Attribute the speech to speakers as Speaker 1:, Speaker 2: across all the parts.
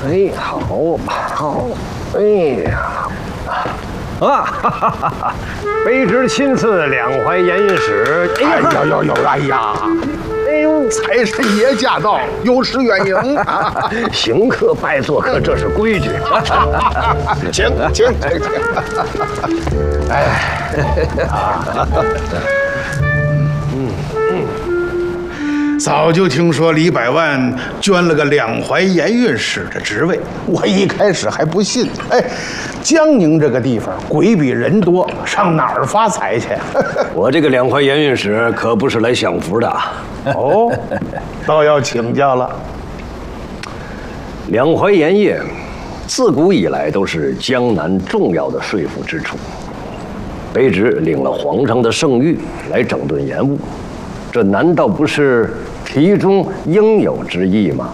Speaker 1: 哎，好，哎呀，哈哈！卑职亲赐两淮盐运使。
Speaker 2: 哎呀！哎呦，财神爷驾到，有失远迎。
Speaker 1: 行客拜做客，这是规矩。
Speaker 2: 请。哎，早就听说李百万捐了个两淮盐运使的职位，我一开始还不信。哎，江宁这个地方鬼比人多，上哪儿发财去？
Speaker 1: 我这个两淮盐运使可不是来享福的。
Speaker 2: 哦，倒要请教了。
Speaker 1: 两淮盐业自古以来都是江南重要的税赋支出，卑职领了皇上的圣谕来整顿盐务，这难道不是其中应有之义吗？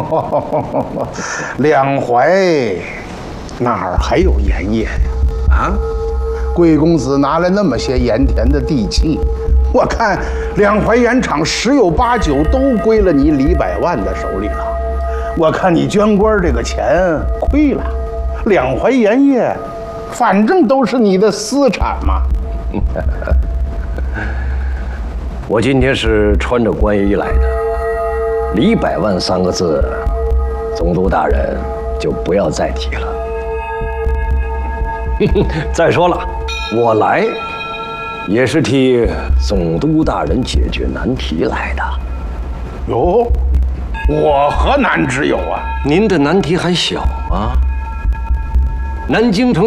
Speaker 2: 两淮哪儿还有盐业呀？啊，贵公子拿来那么些盐田的地契，我看两淮盐场十有八九都归了你李百万的手里了。我看你捐官这个钱亏了，两淮盐业反正都是你的私产嘛。
Speaker 1: 我今天是穿着官衣来的，李百万三个字，总督大人就不要再提了。再说了，我来也是替总督大人解决难题来的。
Speaker 2: 哟，我何难之有啊？
Speaker 1: 您的难题还小吗？南京城